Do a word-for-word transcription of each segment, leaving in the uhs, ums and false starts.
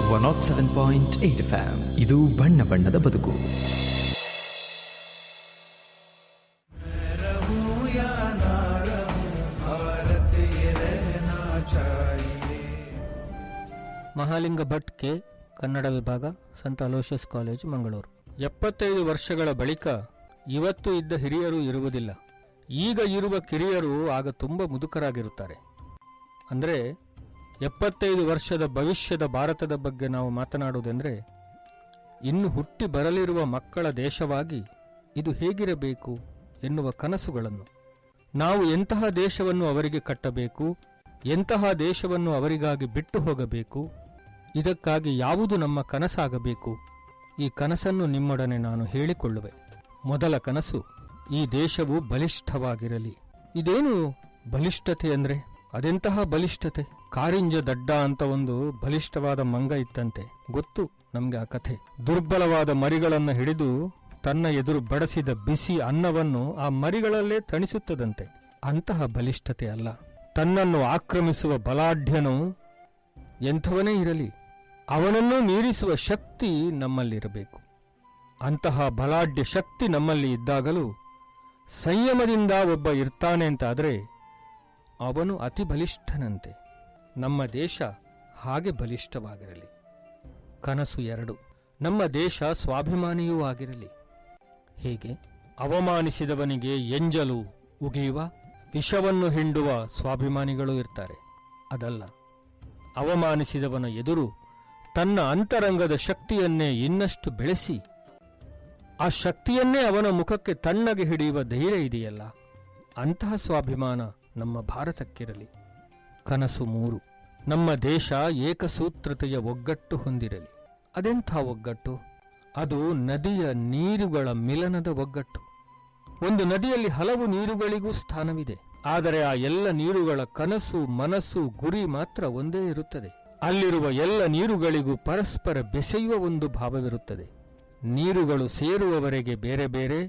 One not seven point eight F M. ಇದು ಬಣ್ಣ ಬಣ್ಣದ ಬದುಕು. ಮಹಾಲಿಂಗ ಭಟ್ ಕೆ, ಕನ್ನಡ ವಿಭಾಗ, ಸಂತ ಅಲೋಷಿಯಸ್ ಕಾಲೇಜು, ಮಂಗಳೂರು. ಎಪ್ಪತ್ತೈದು ವರ್ಷಗಳ ಬಳಿಕ ಇವತ್ತು ಇದ್ದ ಹಿರಿಯರು ಇರುವುದಿಲ್ಲ. ಈಗ ಇರುವ ಕಿರಿಯರು ಆಗ ತುಂಬ ಮುದುಕರಾಗಿರುತ್ತಾರೆ. ಅಂದರೆ ಎಪ್ಪತ್ತೈದು ವರ್ಷದ ಭವಿಷ್ಯದ ಭಾರತದ ಬಗ್ಗೆ ನಾವು ಮಾತನಾಡುವುದೆಂದರೆ, ಇನ್ನು ಹುಟ್ಟಿ ಬರಲಿರುವ ಮಕ್ಕಳ ದೇಶವಾಗಿ ಇದು ಹೇಗಿರಬೇಕು ಎನ್ನುವ ಕನಸುಗಳನ್ನು, ನಾವು ಎಂತಹ ದೇಶವನ್ನು ಅವರಿಗೆ ಕಟ್ಟಬೇಕು, ಎಂತಹ ದೇಶವನ್ನು ಅವರಿಗಾಗಿ ಬಿಟ್ಟು ಹೋಗಬೇಕು, ಇದಕ್ಕಾಗಿ ಯಾವುದು ನಮ್ಮ ಕನಸಾಗಬೇಕು, ಈ ಕನಸನ್ನು ನಿಮ್ಮೊಡನೆ ನಾನು ಹೇಳಿಕೊಳ್ಳುವೆ. ಮೊದಲ ಕನಸು, ಈ ದೇಶವು ಬಲಿಷ್ಠವಾಗಿರಲಿ. ಇದೇನು ಬಲಿಷ್ಠತೆ ಅಂದರೆ? ಅದೆಂತಹ ಬಲಿಷ್ಠತೆ? ಕಾರಿಂಜ ದಡ್ಡ ಅಂತ ಒಂದು ಬಲಿಷ್ಠವಾದ ಮಂಗ ಇತ್ತಂತೆ, ಗೊತ್ತು ನಮ್ಗೆ ಆ ಕಥೆ. ದುರ್ಬಲವಾದ ಮರಿಗಳನ್ನು ಹಿಡಿದು ತನ್ನ ಎದುರು ಬಡಿಸಿದ ಬಿಸಿ ಅನ್ನವನ್ನು ಆ ಮರಿಗಳಲ್ಲೇ ತಣಿಸುತ್ತದಂತೆ. ಅಂತಹ ಬಲಿಷ್ಠತೆ ಅಲ್ಲ. ತನ್ನನ್ನು ಆಕ್ರಮಿಸುವ ಬಲಾಢ್ಯನು ಎಂಥವನೇ ಇರಲಿ, ಅವನನ್ನು ಮೀರಿಸುವ ಶಕ್ತಿ ನಮ್ಮಲ್ಲಿರಬೇಕು. ಅಂತಹ ಬಲಾಢ್ಯ ಶಕ್ತಿ ನಮ್ಮಲ್ಲಿ ಇದ್ದಾಗಲೂ ಸಂಯಮದಿಂದ ಒಬ್ಬ ಇರ್ತಾನೆ ಅಂತಾದರೆ ಅವನು ಅತಿ ಬಲಿಷ್ಠನಂತೆ. ನಮ್ಮ ದೇಶ ಹಾಗೆ ಬಲಿಷ್ಠವಾಗಿರಲಿ. ಕನಸು ಎರಡು, ನಮ್ಮ ದೇಶ ಸ್ವಾಭಿಮಾನಿಯೂ ಆಗಿರಲಿ. ಹೇಗೆ? ಅವಮಾನಿಸಿದವನಿಗೆ ಎಂಜಲು ಉಗಿಯುವ, ವಿಷವನ್ನು ಹಿಂಡುವ ಸ್ವಾಭಿಮಾನಿಗಳು ಇರ್ತಾರೆ. ಅದಲ್ಲ, ಅವಮಾನಿಸಿದವನ ಎದುರು ತನ್ನ ಅಂತರಂಗದ ಶಕ್ತಿಯನ್ನೇ ಇನ್ನಷ್ಟು ಬೆಳೆಸಿ ಆ ಶಕ್ತಿಯನ್ನೇ ಅವನ ಮುಖಕ್ಕೆ ತಣ್ಣಗೆ ಹಿಡಿಯುವ ಧೈರ್ಯ ಇದೆಯಲ್ಲ, ಅಂತಹ ಸ್ವಾಭಿಮಾನ ನಮ್ಮ ಭಾರತಕ್ಕಿರಲಿ. ಕನಸು ಮೂರು, ನಮ್ಮ ದೇಶ ಏಕಸೂತ್ರತೆಯ ಒಗ್ಗಟ್ಟು ಹೊಂದಿರಲಿ. ಅದೆಂಥ ಒಗ್ಗಟ್ಟು? ಅದು ನದಿಯ ನೀರುಗಳ ಮಿಲನದ ಒಗ್ಗಟ್ಟು. ಒಂದು ನದಿಯಲ್ಲಿ ಹಲವು ನೀರುಗಳಿಗೂ ಸ್ಥಾನವಿದೆ, ಆದರೆ ಆ ಎಲ್ಲ ನೀರುಗಳ ಕನಸು, ಮನಸ್ಸು, ಗುರಿ ಮಾತ್ರ ಒಂದೇ ಇರುತ್ತದೆ. ಅಲ್ಲಿರುವ ಎಲ್ಲ ನೀರುಗಳಿಗೂ ಪರಸ್ಪರ ಬೆಸೆಯುವ ಒಂದು ಭಾವವಿರುತ್ತದೆ. ನೀರುಗಳು ಸೇರುವವರೆಗೆ ಬೇರೆ ಬೇರೆ,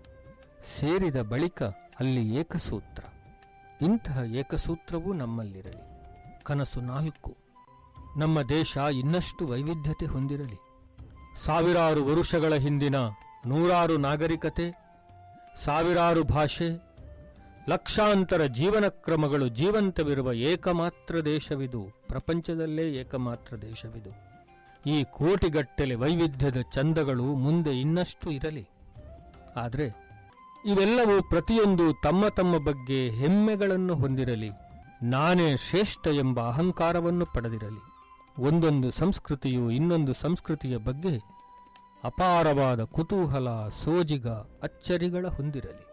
ಸೇರಿದ ಬಳಿಕ ಅಲ್ಲಿ ಏಕಸೂತ್ರ. ಇಂತಹ ಏಕಸೂತ್ರವೂ ನಮ್ಮಲ್ಲಿರಲಿ. ಕನಸು ನಾಲ್ಕು, ನಮ್ಮ ದೇಶ ಇನ್ನಷ್ಟು ವೈವಿಧ್ಯತೆ ಹೊಂದಿರಲಿ. ಸಾವಿರಾರು ವರುಷಗಳ ಹಿಂದಿನ ನೂರಾರು ನಾಗರಿಕತೆ, ಸಾವಿರಾರು ಭಾಷೆ, ಲಕ್ಷಾಂತರ ಜೀವನ ಕ್ರಮಗಳು ಜೀವಂತವಿರುವ ಏಕಮಾತ್ರ ದೇಶವಿದು. ಪ್ರಪಂಚದಲ್ಲೇ ಏಕಮಾತ್ರ ದೇಶವಿದು. ಈ ಕೋಟಿಗಟ್ಟಲೆ ವೈವಿಧ್ಯದ ಚಂದಗಳು ಮುಂದೆ ಇನ್ನಷ್ಟು ಇರಲಿ. ಆದರೆ ಇವೆಲ್ಲವೂ ಪ್ರತಿಯೊಂದು ತಮ್ಮ ತಮ್ಮ ಬಗ್ಗೆ ಹೆಮ್ಮೆಗಳನ್ನು ಹೊಂದಿರಲಿ. ನಾನೇ ಶ್ರೇಷ್ಠ ಎಂಬ ಅಹಂಕಾರವನ್ನು ಪಡೆದಿರಲಿ. ಒಂದೊಂದು ಸಂಸ್ಕೃತಿಯು ಇನ್ನೊಂದು ಸಂಸ್ಕೃತಿಯ ಬಗ್ಗೆ ಅಪಾರವಾದ ಕುತೂಹಲ, ಸೋಜಿಗ, ಅಚ್ಚರಿಗಳ ಹೊಂದಿರಲಿ.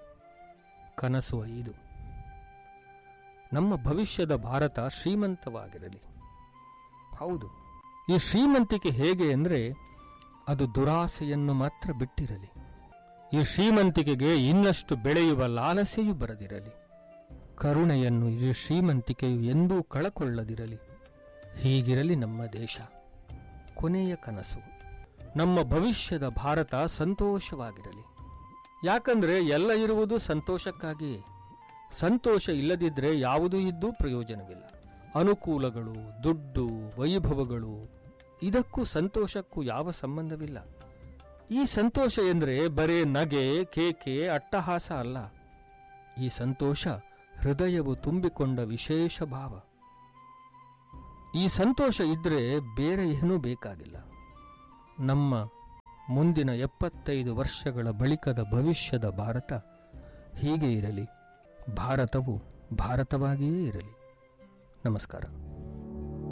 ಕನಸು ಐದು, ನಮ್ಮ ಭವಿಷ್ಯದ ಭಾರತ ಶ್ರೀಮಂತವಾಗಿರಲಿ. ಹೌದು, ಈ ಶ್ರೀಮಂತಿಕೆ ಹೇಗೆ ಅಂದರೆ, ಅದು ದುರಾಸೆಯನ್ನು ಮಾತ್ರ ಬಿಟ್ಟಿರಲಿ. ಈ ಶ್ರೀಮಂತಿಕೆಗೆ ಇನ್ನಷ್ಟು ಬೆಳೆಯುವ ಲಾಲಸೆಯೂ ಬರದಿರಲಿ. ಕರುಣೆಯನ್ನು ಈ ಶ್ರೀಮಂತಿಕೆಯು ಎಂದೂ ಕಳಕೊಳ್ಳದಿರಲಿ. ಹೀಗಿರಲಿ ನಮ್ಮ ದೇಶ. ಕೊನೆಯ ಕನಸು, ನಮ್ಮ ಭವಿಷ್ಯದ ಭಾರತ ಸಂತೋಷವಾಗಿರಲಿ. ಯಾಕಂದ್ರೆ ಎಲ್ಲ ಇರುವುದು ಸಂತೋಷಕ್ಕಾಗಿಯೇ. ಸಂತೋಷ ಇಲ್ಲದಿದ್ದರೆ ಯಾವುದೂ ಇದ್ದೂ ಪ್ರಯೋಜನವಿಲ್ಲ. ಅನುಕೂಲಗಳು, ದುಡ್ಡು, ವೈಭವಗಳು, ಇದಕ್ಕೂ ಸಂತೋಷಕ್ಕೂ ಯಾವ ಸಂಬಂಧವಿಲ್ಲ. ಈ ಸಂತೋಷ ಎಂದರೆ ಬರೇ ನಗೆ, ಕೇಕೆ, ಅಟ್ಟಹಾಸ ಅಲ್ಲ. ಈ ಸಂತೋಷ ಹೃದಯವು ತುಂಬಿಕೊಂಡ ವಿಶೇಷ ಭಾವ. ಈ ಸಂತೋಷ ಇದ್ರೆ ಬೇರೆ ಏನೂ ಬೇಕಾಗಿಲ್ಲ. ನಮ್ಮ ಮುಂದಿನ ಎಪ್ಪತ್ತೈದು ವರ್ಷಗಳ ಬಳಿಕದ ಭವಿಷ್ಯದ ಭಾರತ ಹೀಗೆ ಇರಲಿ. ಭಾರತವು ಭಾರತವಾಗಿಯೇ ಇರಲಿ. ನಮಸ್ಕಾರ.